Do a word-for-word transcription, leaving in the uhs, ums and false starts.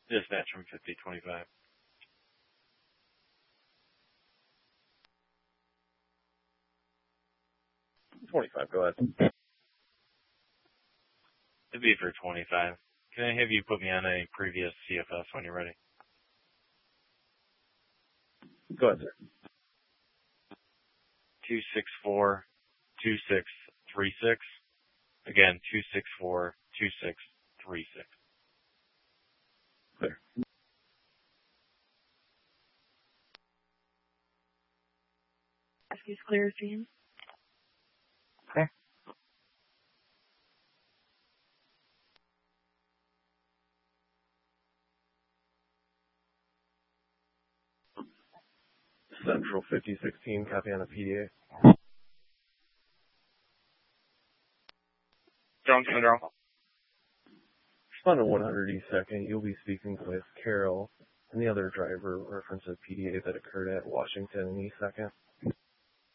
Dispatch from fifty twenty-five. twenty-five, go ahead. It'd be for twenty-five. Can I have you put me on a previous C F S when you're ready? Go ahead, sir. two six four, two six three six. Again, two six four, two six three six. Clear. Rescue's clear, Gene. Okay. Central fifty sixteen, copy on the P D A. Drone syndrome. Respond to one hundred E second. You'll be speaking with Carol and the other driver. Reference a P D A that occurred at Washington and E second.